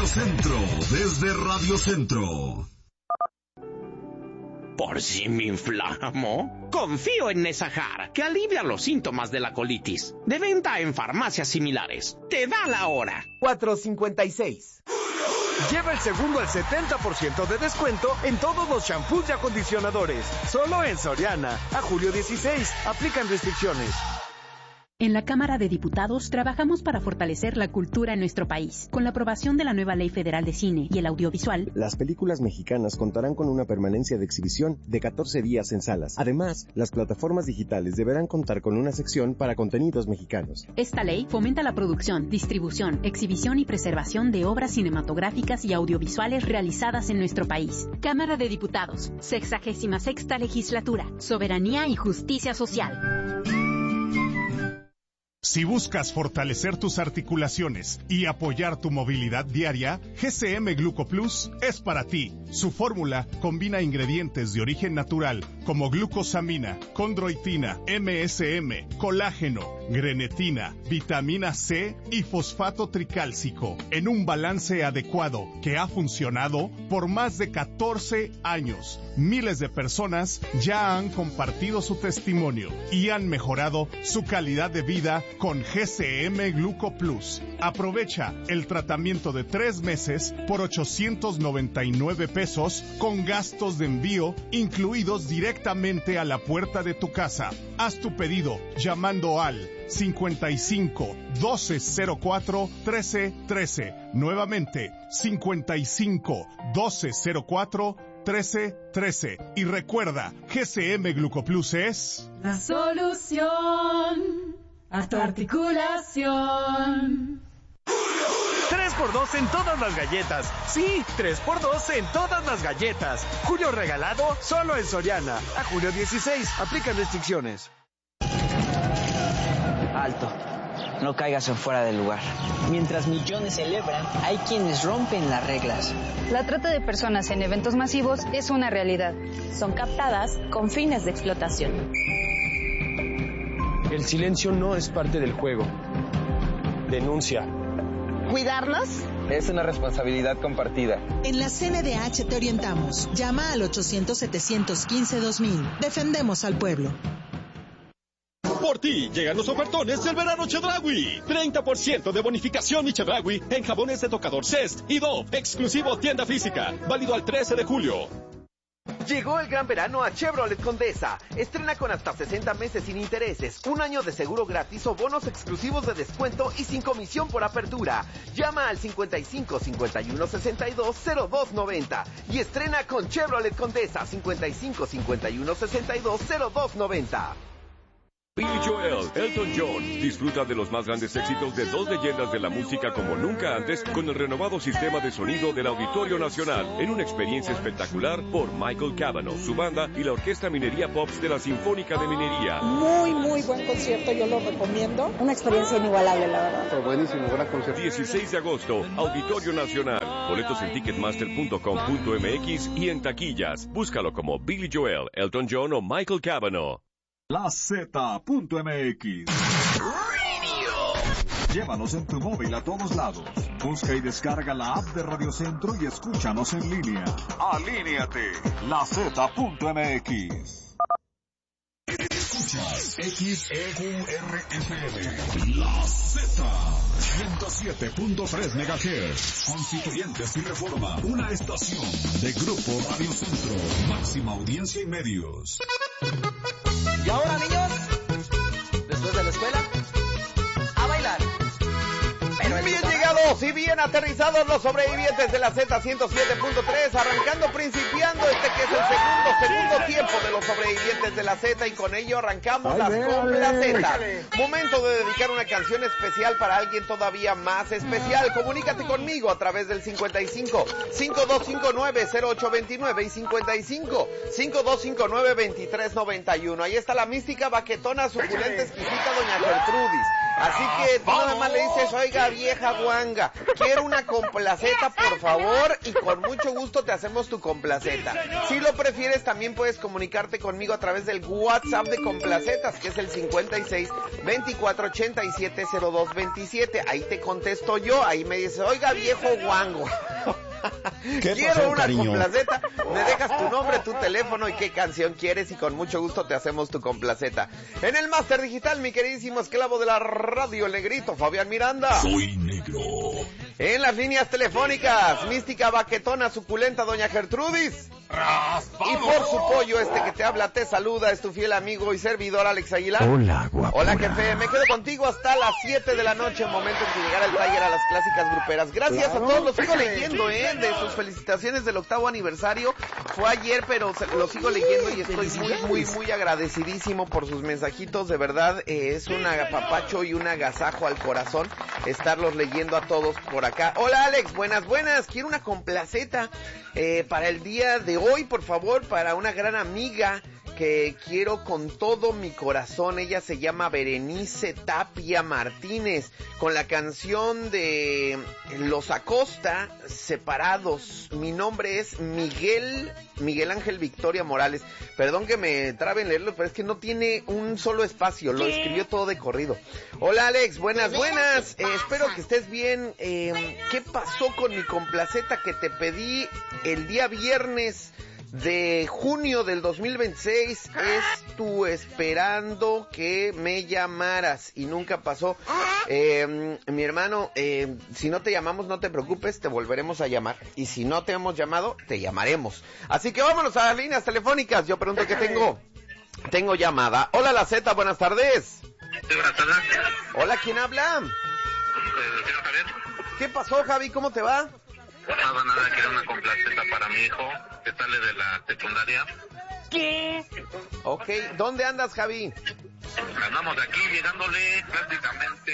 Centro, desde Radio Centro. ¿Por si me inflamo? Confío en Nesajar, que alivia los síntomas de la colitis. De venta en farmacias similares. Te da la hora. 4.56. Lleva el segundo al 70% de descuento en todos los shampoos y acondicionadores. Solo en Soriana. A julio 16. Aplican restricciones. En la Cámara de Diputados trabajamos para fortalecer la cultura en nuestro país. Con la aprobación de la nueva Ley Federal de Cine y el Audiovisual, las películas mexicanas contarán con una permanencia de exhibición de 14 días en salas. Además, las plataformas digitales deberán contar con una sección para contenidos mexicanos. Esta ley fomenta la producción, distribución, exhibición y preservación de obras cinematográficas y audiovisuales realizadas en nuestro país. Cámara de Diputados, 66ª Legislatura, Soberanía y Justicia Social. Si buscas fortalecer tus articulaciones y apoyar tu movilidad diaria, GCM Gluco Plus es para ti. Su fórmula combina ingredientes de origen natural como glucosamina, condroitina, MSM, colágeno, grenetina, vitamina C y fosfato tricálcico en un balance adecuado que ha funcionado por más de 14 años. Miles de personas ya han compartido su testimonio y han mejorado su calidad de vida con GCM Gluco Plus. Aprovecha el tratamiento de 3 meses por 899 pesos con gastos de envío incluidos directamente a la puerta de tu casa. Haz tu pedido llamando al 55 1204 1313. Nuevamente 55 1204 1313. Y recuerda, GCM Gluco Plus es la solución a tu articulación. 3x2 en todas las galletas. Sí, 3x2 en todas las galletas. Julio regalado solo en Soriana. A julio 16. Aplican restricciones. Alto. No caigas en fuera del lugar. Mientras millones celebran, hay quienes rompen las reglas. La trata de personas en eventos masivos es una realidad. Son captadas con fines de explotación. El silencio no es parte del juego. Denuncia. ¿Cuidarnos? Es una responsabilidad compartida. En la CNDH te orientamos. Llama al 800-715-2000. Defendemos al pueblo. Por ti llegan los ofertones del verano Chedraui. 30% de bonificación y Chedraui en jabones de tocador Zest y Dove, exclusivo tienda física. Válido al 13 de julio. Llegó el gran verano a Chevrolet Condesa. Estrena con hasta 60 meses sin intereses, 1 año de seguro gratis o bonos exclusivos de descuento y sin comisión por apertura. Llama al 55 51 62 02 90 y estrena con Chevrolet Condesa 55 51 62 02 90. Billy Joel, Elton John, disfruta de los más grandes éxitos de 2 leyendas de la música como nunca antes con el renovado sistema de sonido del Auditorio Nacional en una experiencia espectacular por Michael Cavanaugh, su banda y la Orquesta Minería Pops de la Sinfónica de Minería. Muy buen concierto, yo lo recomiendo. Una experiencia inigualable, la verdad. Fue buenísimo, gran concierto. 16 de agosto, Auditorio Nacional. Boletos en ticketmaster.com.mx y en taquillas. Búscalo como Billy Joel, Elton John o Michael Cavanaugh. La Z.mx. Llévanos en tu móvil a todos lados. Busca y descarga la app de Radio Centro y escúchanos en línea. Alíneate. La Z.mx. Escuchas XEQRFM. La Z. 107.3 MHz. Constituyentes y Reforma. Una estación de Grupo Radio Centro. Máxima audiencia y medios. Y ahora, niños, después de la escuela, a bailar. Pero bien llegados y bien aterrizados los sobrevivientes de la Z 107.3, arrancando, principiando este que es el segundo tiempo de los sobrevivientes de la Z, y con ello arrancamos las complacetas. Momento de dedicar una canción especial para alguien todavía más especial. Comunícate conmigo a través del 55 5259 0829 y 55 5259 2391. Ahí está la mística, baquetona, suculenta, exquisita doña Gertrudis. Así que tú nada más le dices, oiga, vieja guanga, quiero una complaceta, por favor, y con mucho gusto te hacemos tu complaceta. Si lo prefieres, también puedes comunicarte conmigo a través del WhatsApp de complacetas, que es el 56 24 87 02 27. Ahí te contesto yo, ahí me dices, oiga, viejo guango. Quiero una complaceta, me dejas tu nombre, tu teléfono y qué canción quieres y con mucho gusto te hacemos tu complaceta. En el máster digital, mi queridísimo esclavo de la radio, el negrito Fabián Miranda. Soy negro. En las líneas telefónicas, mística baquetona suculenta doña Gertrudis. Y por su pollo que te habla, te saluda, es tu fiel amigo y servidor Alex Aguilar. Hola, guapo. Hola, jefe, me quedo contigo hasta las 7 de la noche, momento en que llegara el taller a las clásicas gruperas. Gracias a todos, los sigo leyendo, de sus felicitaciones del 8º aniversario. Fue ayer, pero lo sigo leyendo y estoy muy agradecidísimo por sus mensajitos, de verdad, es un apapacho y un agasajo al corazón estarlos leyendo a todos por acá. Hola, Alex, buenas, quiero una complaceta para el día de hoy, por favor, para una gran amiga que quiero con todo mi corazón. Ella se llama Berenice Tapia Martínez, con la canción de Los Acosta, Separados. Mi nombre es Miguel Ángel Victoria Morales. Perdón que me trabe en leerlo, pero es que no tiene un solo espacio, lo escribió todo de corrido. Hola, Alex, buenas, espero que estés bien. ¿Qué pasó con mi complaceta que te pedí el día viernes de junio del 2026? Estuve esperando que me llamaras y nunca pasó. Mi hermano, si no te llamamos, no te preocupes, te volveremos a llamar. Y si no te hemos llamado, te llamaremos. Así que vámonos a las líneas telefónicas. Yo pregunto qué tengo. Tengo llamada. Hola, la Z, buenas tardes. Sí, buenas tardes. Hola, ¿quién habla? Señor Javier. ¿Qué pasó, Javi? ¿Cómo te va? Nada, quiero una complaceta para mi hijo que sale de la secundaria. ¿Qué? Ok, ¿dónde andas, Javi? Andamos de aquí llegándole prácticamente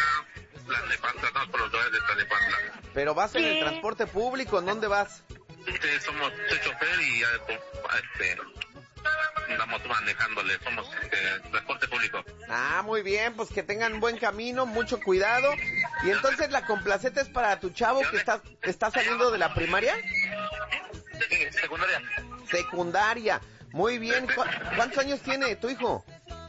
a Tlalnepantla, estamos por los lugares de Tlalnepantla. ¿Pero vas en el transporte público? ¿En dónde vas? Somos chofer y andamos manejándole, somos transporte público. Ah, muy bien, pues que tengan buen camino, mucho cuidado. Y entonces la complaceta es para tu chavo que está saliendo de la primaria. Sí, secundaria. Secundaria, muy bien. ¿Cuántos años tiene tu hijo?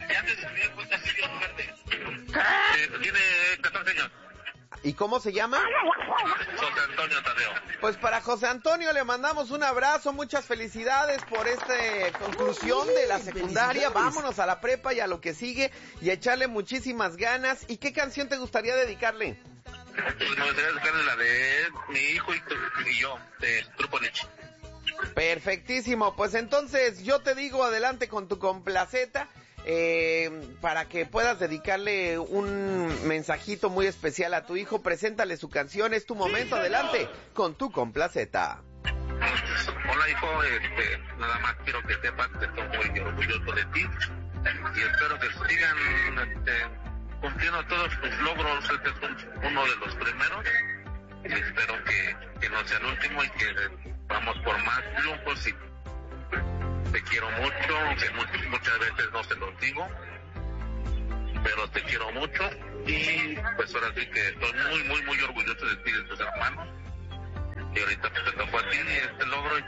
Tiene 14 años. ¿Y cómo se llama? José Antonio Tadeo. Pues para José Antonio le mandamos un abrazo, muchas felicidades por esta conclusión de la secundaria. Vámonos a la prepa y a lo que sigue y a echarle muchísimas ganas. ¿Y qué canción te gustaría dedicarle? Pues me gustaría dedicarle la de mi hijo y yo, de Grupo Nietzsche. Perfectísimo, pues entonces yo te digo adelante con tu complaceta. Para que puedas dedicarle un mensajito muy especial a tu hijo, preséntale su canción, es tu momento, adelante con tu complaceta. Hola, hijo, nada más quiero que sepas que estoy muy orgulloso de ti y espero que sigan cumpliendo todos tus logros. Este es uno de los primeros y espero que no sea el último y que vamos por más triunfos. Y te quiero mucho, aunque muchas veces no se los digo, pero te quiero mucho y pues ahora sí que estoy muy orgulloso de ti y de tus hermanos. Y ahorita pues te tocó a ti este logro y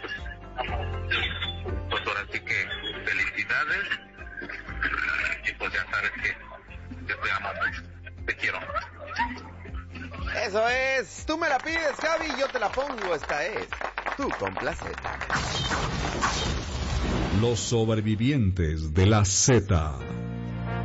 pues ahora sí que felicidades y pues ya sabes que te amo mucho, te quiero. Eso es, tú me la pides, Javi, yo te la pongo, esta es tu complaceta. Los sobrevivientes de la Z.